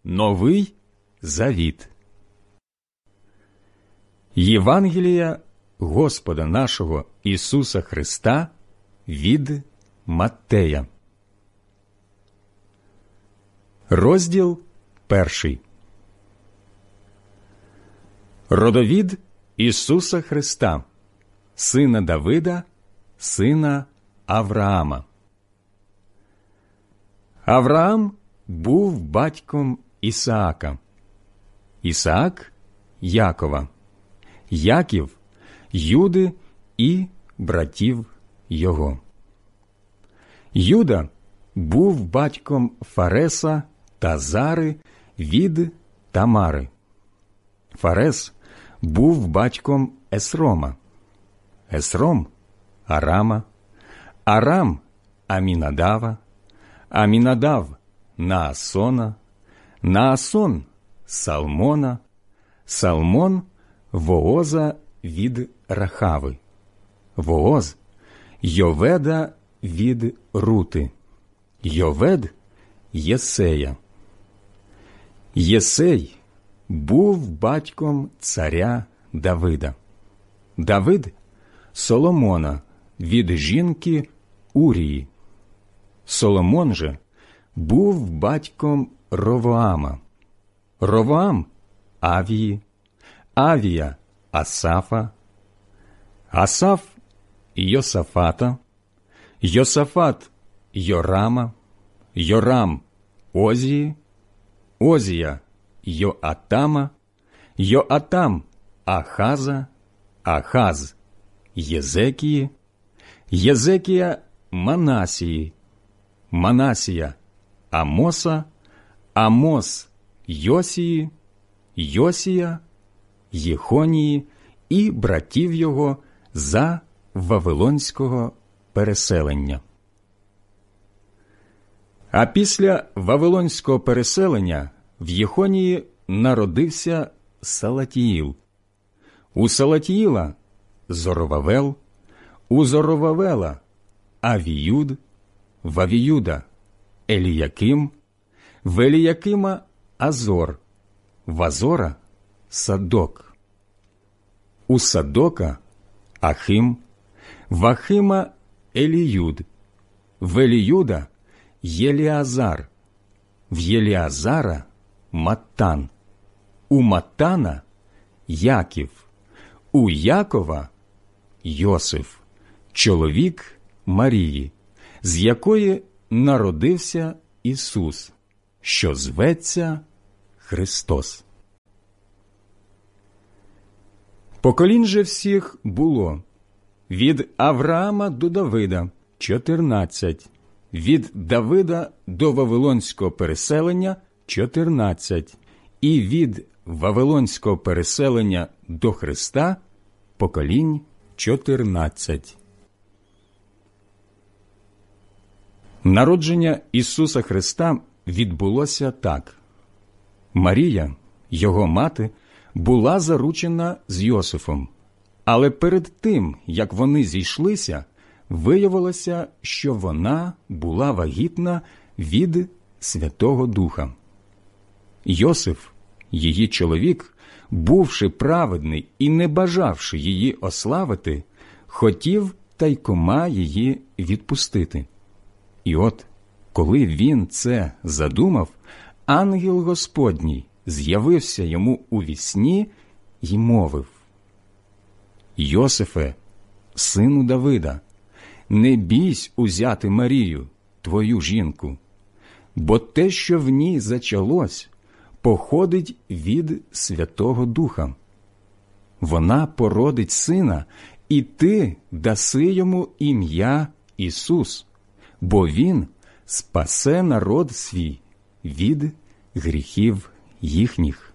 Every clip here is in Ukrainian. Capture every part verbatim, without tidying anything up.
Новий Завіт. Євангелія Господа нашого Ісуса Христа від Маттея. Розділ перший. Родовід Ісуса Христа, сина Давида, сина Авраама. Авраам був батьком Ісаака, Ісаак – Якова, Яків – Юди і братів його. Юда був батьком Фареса та Зари від Тамари. Фарес був батьком Есрома, Есром – Арама, Арам – Амінадава, Амінадав – Наасона, Наасон – Салмона, Салмон – Вооза від Рахави, Вооз – Йоведа від Рути, Йовед – Єсея. Єсей був батьком царя Давида. Давид – Соломона від жінки Урії. Соломон же був батьком Ровоама. Ровоам – Авії, Авія – Асафа, Асаф – Йосафата, Йосафат – Йорама, Йорам – Озії, Озія – Йоатама, Йоатам – Ахаза, Ахаз – Єзекії, Єзекія – Манасії, Манасія – Амоса, Амос – Йосії, Йосія – Єхонії і братів його за Вавилонського переселення. А після Вавилонського переселення в Єхонії народився Салатіїл. У Салатіїла – Зоровавел, у Зоровавела – Авіюд, в Авіюда – Еліяким, в Еліякима – Азор, в Азора – Садок, у Садока – Ахим, в Ахима – Еліюд, в Еліюда – Єліазар, в Єліазара – Маттан, у Маттана – Яків, у Якова – Йосиф, чоловік Марії, з якої народився Ісус, що зветься Христос. Поколінь же всіх було: від Авраама до Давида – чотирнадцять, від Давида до Вавилонського переселення – чотирнадцять, і від Вавилонського переселення до Христа – поколінь чотирнадцять. Народження Ісуса Христа відбулося так. Марія, його мати, була заручена з Йосифом, але перед тим, як вони зійшлися, виявилося, що вона була вагітна від Святого Духа. Йосиф, її чоловік, бувши праведний і не бажавши її ославити, хотів тайкома її відпустити. І от, коли він це задумав, ангел Господній з'явився йому у вісні й мовив: «Йосифе, сину Давида, не бійсь узяти Марію, твою жінку, бо те, що в ній зачалось, походить від Святого Духа. Вона породить сина, і ти даси йому ім'я Ісус, бо він спасе народ свій від гріхів їхніх».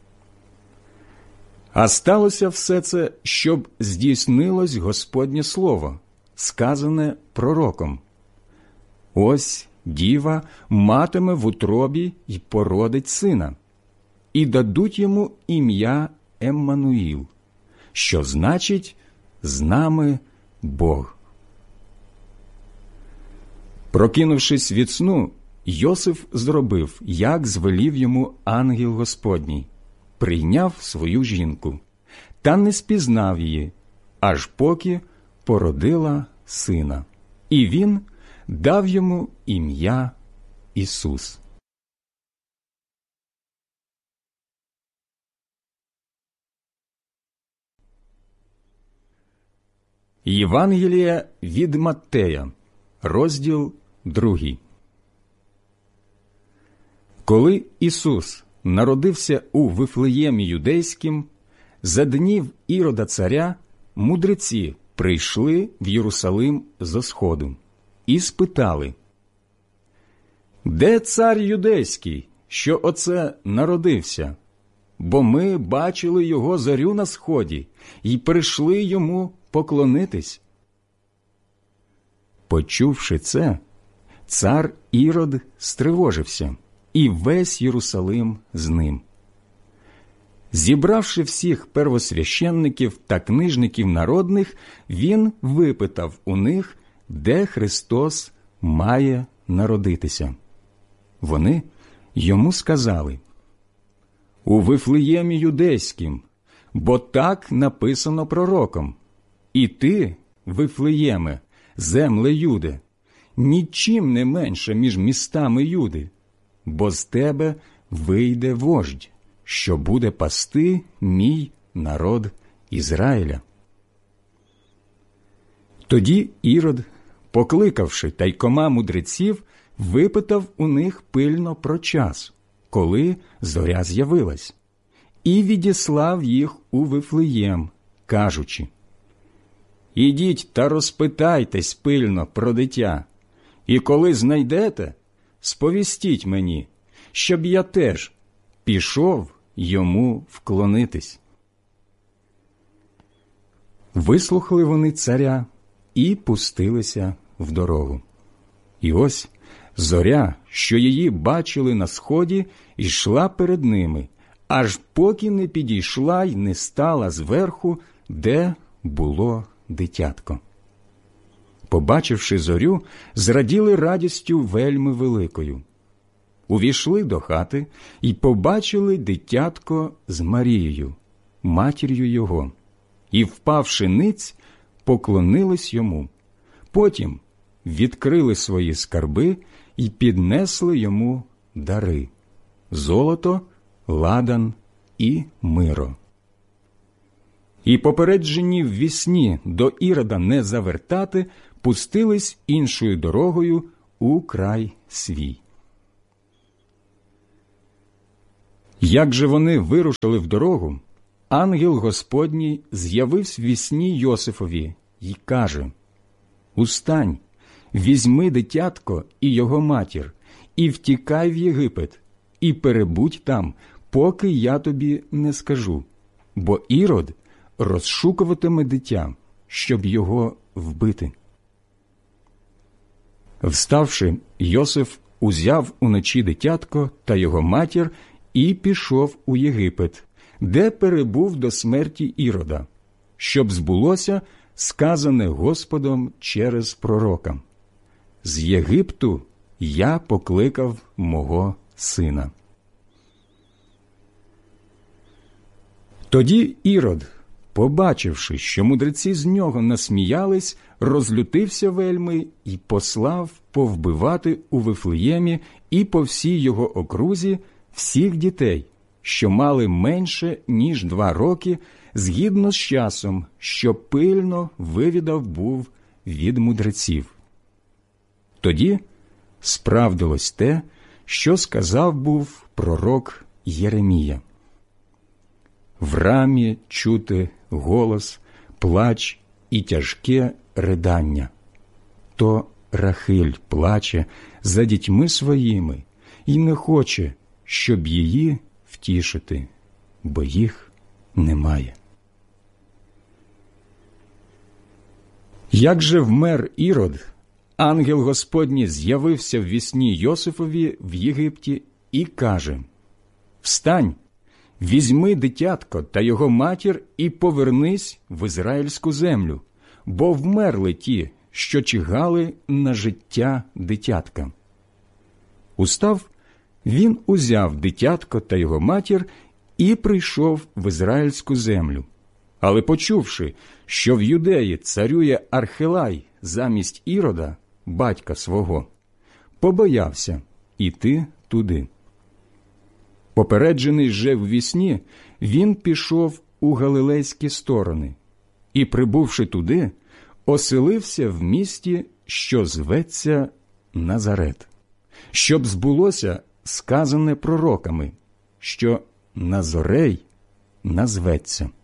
А сталося все це, щоб здійснилось Господнє слово, сказане пророком: «Ось діва матиме в утробі й породить сина, і дадуть йому ім'я Еммануїл, що значить «з нами Бог». Прокинувшись від сну, Йосиф зробив, як звелів йому ангел Господній, прийняв свою жінку, та не спізнав її, аж поки породила сина. І він дав йому ім'я Ісус. Євангелія від Маттея, розділ другий. Коли Ісус народився у Вифлеємі Юдейськім, за днів Ірода царя мудреці прийшли в Єрусалим зо сходу і спитали: «Де цар юдейський, що оце народився? Бо ми бачили його зорю на сході і прийшли йому поклонитись». Почувши це, цар Ірод стривожився, і весь Єрусалим з ним. Зібравши всіх первосвященників та книжників народних, він випитав у них, де Христос має народитися. Вони йому сказали: «У Вифлеємі Юдейськім, бо так написано пророком. І ти, Вифлеєме, земле Юде, нічим не менше між містами Юди, бо з тебе вийде вождь, що буде пасти мій народ Ізраїля». Тоді Ірод, покликавши тайкома мудреців, випитав у них пильно про час, коли зоря з'явилась, і відіслав їх у Вифлеєм, кажучи: «Ідіть та розпитайтесь пильно про дитя, і коли знайдете, сповістіть мені, щоб я теж пішов йому вклонитись». Вислухали вони царя і пустилися в дорогу. І ось зоря, що її бачили на сході, йшла перед ними, аж поки не підійшла й не стала зверху, де було дитятко. Побачивши зорю, зраділи радістю вельми великою. Увійшли до хати і побачили дитятко з Марією, матір'ю його, і, впавши ниць, поклонились йому. Потім відкрили свої скарби і піднесли йому дари – золото, ладан і миро. І, попереджені ввісні до Ірода не завертати, пустились іншою дорогою у край свій. Як же вони вирушили в дорогу, ангел Господній з'явився ввісні Йосифові й каже: «Устань, візьми дитятко і його матір, і втікай в Єгипет, і перебудь там, поки я тобі не скажу, бо Ірод розшукуватиме дитя, щоб його вбити». Вставши, Йосиф узяв уночі дитятко та його матір і пішов у Єгипет, де перебув до смерті Ірода, щоб збулося сказане Господом через пророка: «З Єгипту я покликав мого сина». Тоді Ірод, побачивши, що мудреці з нього насміялись, розлютився вельми і послав повбивати у Вифлеємі і по всій його окрузі всіх дітей, що мали менше, ніж два роки, згідно з часом, що пильно вивідав був від мудреців. Тоді справдилось те, що сказав був пророк Єремія: «В рамі чути голос, плач і тяжке ридання. То Рахиль плаче за дітьми своїми і не хоче, щоб її втішити, бо їх немає». Як же вмер Ірод, ангел Господній з'явився в вісні Йосифові в Єгипті і каже: «Встань, візьми дитятко та його матір і повернись в ізраїльську землю, бо вмерли ті, що чигали на життя дитятка». Устав, він узяв дитятко та його матір і прийшов в ізраїльську землю. Але почувши, що в Юдеї царює Архилай замість Ірода, батька свого, побоявся іти туди. Попереджений же в вісні, він пішов у галилейські сторони і, прибувши туди, оселився в місті, що зветься Назарет, щоб збулося сказане пророками, що Назорей назветься.